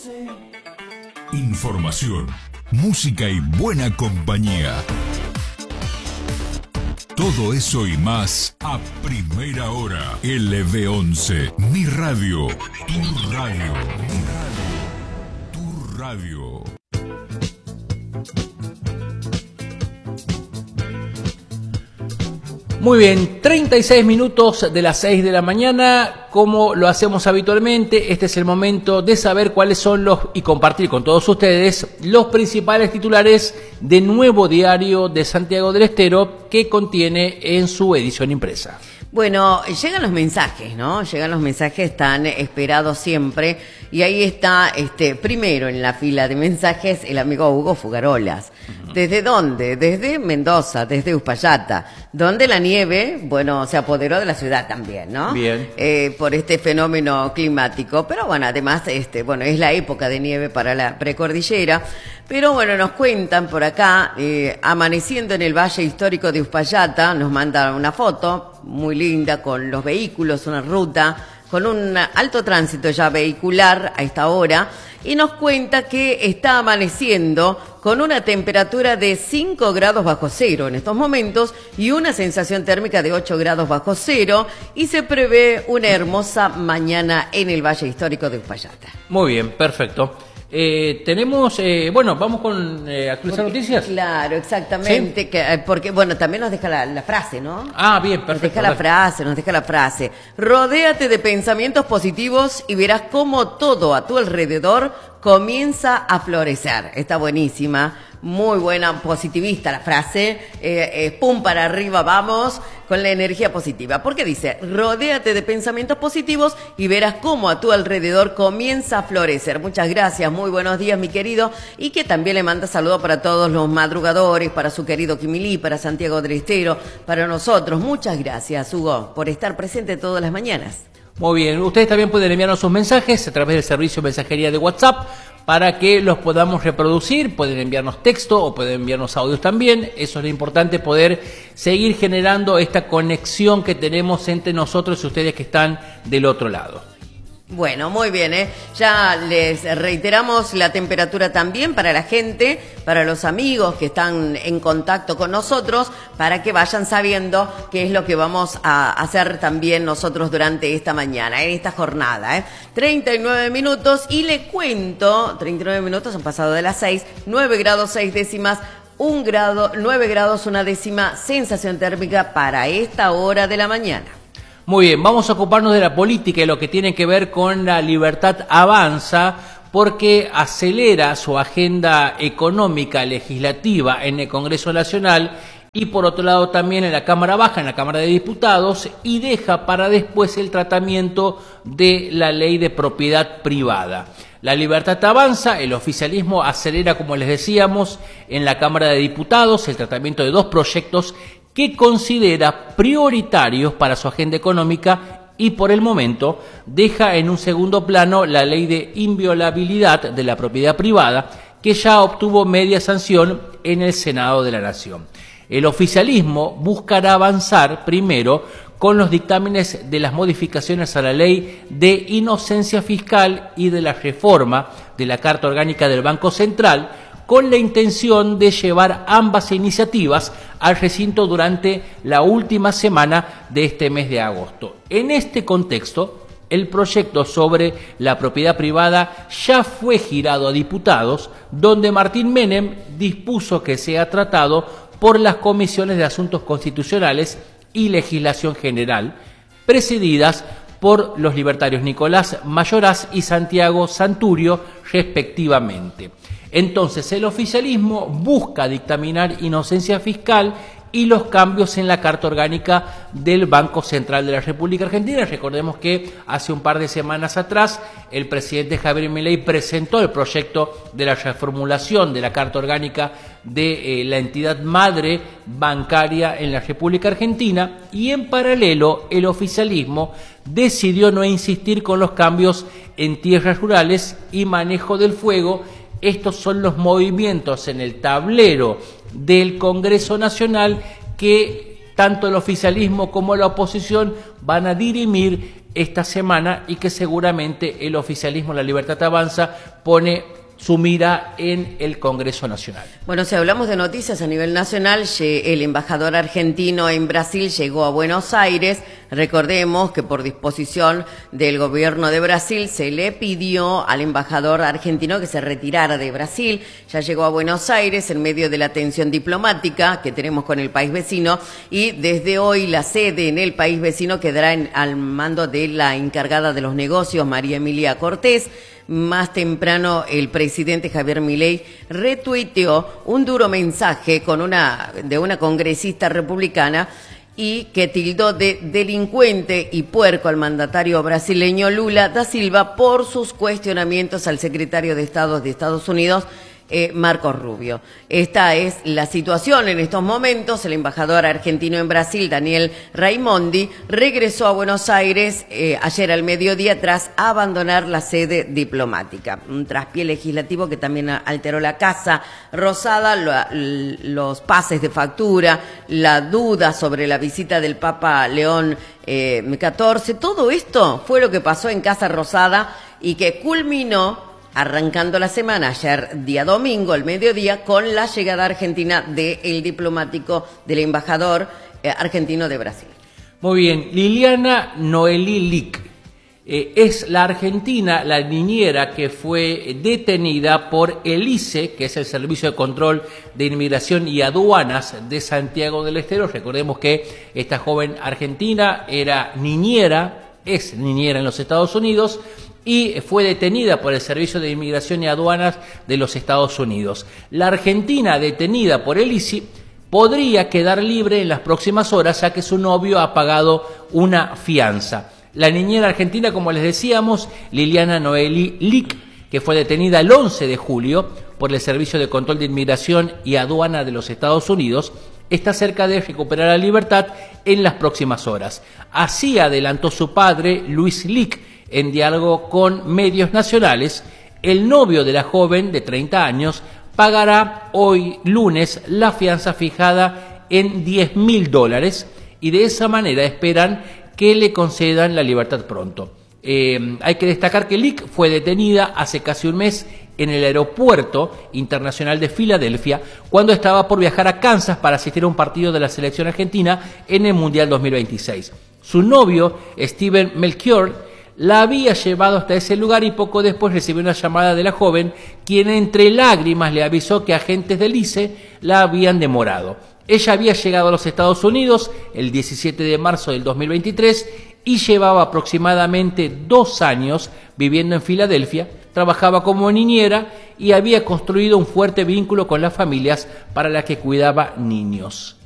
Información, música y buena compañía. Todo eso y más a primera hora. LV11, mi radio, tu radio, mi radio, tu radio. Muy bien, 36 minutos de las 6 de la mañana, como lo hacemos habitualmente. Este es el momento de saber cuáles son y compartir con todos ustedes los principales titulares de Nuevo Diario de Santiago del Estero, que contiene en su edición impresa. Bueno, llegan los mensajes, ¿no? Llegan los mensajes tan esperados siempre. Y ahí está, primero en la fila de mensajes, el amigo Hugo Fugarolas. ¿Desde dónde? Desde Mendoza, desde Uspallata, donde la nieve, bueno, se apoderó de la ciudad también, ¿no? Bien. Por este fenómeno climático. Pero bueno, además, bueno, es la época de nieve para la precordillera. Pero bueno, nos cuentan por acá, amaneciendo en el Valle Histórico de Uspallata, nos mandan una foto muy linda con los vehículos, una ruta con un alto tránsito ya vehicular a esta hora, y nos cuenta que está amaneciendo con una temperatura de 5 grados bajo cero en estos momentos y una sensación térmica de 8 grados bajo cero, y se prevé una hermosa mañana en el Valle Histórico de Uspallata. Muy bien, perfecto. Tenemos, bueno, vamos con actualizar noticias. Claro, exactamente, ¿sí? Porque, bueno, también nos deja la frase, ¿no? Ah, bien, perfecto. Nos deja la frase. Rodéate de pensamientos positivos y verás cómo todo a tu alrededor comienza a florecer. Está buenísima, muy buena, positivista la frase. Pum para arriba, vamos, con la energía positiva. Porque dice, rodéate de pensamientos positivos y verás cómo a tu alrededor comienza a florecer. Muchas gracias, muy buenos días, mi querido. Y que también le manda saludos para todos los madrugadores, para su querido Quimilí, para Santiago del Estero, para nosotros. Muchas gracias, Hugo, por estar presente todas las mañanas. Muy bien, ustedes también pueden enviarnos sus mensajes a través del servicio de mensajería de WhatsApp para que los podamos reproducir. Pueden enviarnos texto o pueden enviarnos audios también. Eso es lo importante, poder seguir generando esta conexión que tenemos entre nosotros y ustedes que están del otro lado. Bueno, muy bien, ya les reiteramos la temperatura también para la gente, para los amigos que están en contacto con nosotros, para que vayan sabiendo qué es lo que vamos a hacer también nosotros durante esta mañana, en esta jornada. 39 minutos y le cuento, 39 minutos han pasado de las 6, 9 grados 6 décimas, 1 grado, 9 grados 1 décima, sensación térmica para esta hora de la mañana. Muy bien, vamos a ocuparnos de la política y lo que tiene que ver con la Libertad Avanza, porque acelera su agenda económica legislativa en el Congreso Nacional y por otro lado también en la Cámara Baja, en la Cámara de Diputados, y deja para después el tratamiento de la ley de propiedad privada. La Libertad Avanza, el oficialismo acelera, como les decíamos, en la Cámara de Diputados el tratamiento de dos proyectos que considera prioritarios para su agenda económica y por el momento deja en un segundo plano la ley de inviolabilidad de la propiedad privada, que ya obtuvo media sanción en el Senado de la Nación. El oficialismo buscará avanzar primero con los dictámenes de las modificaciones a la ley de inocencia fiscal y de la reforma de la Carta Orgánica del Banco Central, con la intención de llevar ambas iniciativas al recinto durante la última semana de este mes de agosto. En este contexto, el proyecto sobre la propiedad privada ya fue girado a diputados, donde Martín Menem dispuso que sea tratado por las comisiones de Asuntos Constitucionales y Legislación General, presididas por los libertarios Nicolás Mayoraz y Santiago Santurio, respectivamente. Entonces, el oficialismo busca dictaminar inocencia fiscal y los cambios en la Carta Orgánica del Banco Central de la República Argentina. Recordemos que hace un par de semanas atrás el presidente Javier Milei presentó el proyecto de la reformulación de la Carta Orgánica de la entidad madre bancaria en la República Argentina, y en paralelo el oficialismo decidió no insistir con los cambios en tierras rurales y manejo del fuego. Estos son los movimientos en el tablero del Congreso Nacional que tanto el oficialismo como la oposición van a dirimir esta semana y que seguramente el oficialismo La Libertad Avanza pone su mira en el Congreso Nacional. Bueno, si hablamos de noticias a nivel nacional, el embajador argentino en Brasil llegó a Buenos Aires. Recordemos que por disposición del gobierno de Brasil se le pidió al embajador argentino que se retirara de Brasil. Ya llegó a Buenos Aires en medio de la tensión diplomática que tenemos con el país vecino, y desde hoy la sede en el país vecino quedará al mando de la encargada de los negocios, María Emilia Cortés. Más temprano el presidente Javier Milei retuiteó un duro mensaje de una congresista republicana y que tildó de delincuente y puerco al mandatario brasileño Lula da Silva por sus cuestionamientos al secretario de Estado de Estados Unidos, Marcos Rubio. Esta es la situación en estos momentos. El embajador argentino en Brasil, Daniel Raimondi, regresó a Buenos Aires ayer al mediodía tras abandonar la sede diplomática. Un traspié legislativo que también alteró la Casa Rosada, los pases de factura, la duda sobre la visita del Papa León XIV. Todo esto fue lo que pasó en Casa Rosada y que culminó arrancando la semana, ayer día domingo, al mediodía, con la llegada argentina del diplomático, del embajador argentino de Brasil. Muy bien, Liliana Noelí Lic es la argentina, la niñera que fue detenida por el ICE, que es el Servicio de Control de Inmigración y Aduanas de Santiago del Estero. Recordemos que esta joven argentina es niñera en los Estados Unidos, y fue detenida por el Servicio de Inmigración y Aduanas de los Estados Unidos. La argentina detenida por el ICI podría quedar libre en las próximas horas, ya que su novio ha pagado una fianza. La niñera argentina, como les decíamos, Liliana Noelí Lic, que fue detenida el 11 de julio por el Servicio de Control de Inmigración y Aduana de los Estados Unidos, está cerca de recuperar la libertad en las próximas horas. Así adelantó su padre, Luis Lic, en diálogo con medios nacionales. El novio de la joven de 30 años pagará hoy lunes la fianza fijada en $10.000 y de esa manera esperan que le concedan la libertad pronto. Hay que destacar que Lic fue detenida hace casi un mes en el Aeropuerto Internacional de Filadelfia cuando estaba por viajar a Kansas para asistir a un partido de la selección argentina en el Mundial 2026. Su novio, Steven Melchior, la había llevado hasta ese lugar y poco después recibió una llamada de la joven, quien entre lágrimas le avisó que agentes del ICE la habían demorado. Ella había llegado a los Estados Unidos el 17 de marzo del 2023 y llevaba aproximadamente 2 años viviendo en Filadelfia, trabajaba como niñera y había construido un fuerte vínculo con las familias para las que cuidaba niños.